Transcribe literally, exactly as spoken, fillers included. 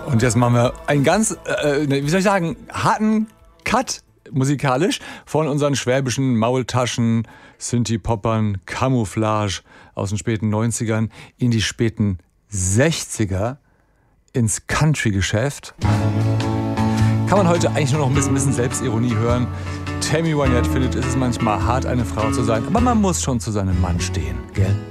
Und jetzt machen wir einen ganz, äh, wie soll ich sagen, harten Cut musikalisch von unseren schwäbischen Maultaschen, Synthie-Poppern, Camouflage aus den späten neunzigern in die späten sechziger ins Country-Geschäft. Kann man heute eigentlich nur noch ein bisschen, bisschen Selbstironie hören. Tammy Wynette findet, es ist manchmal hart, eine Frau zu sein, aber man muss schon zu seinem Mann stehen, gell?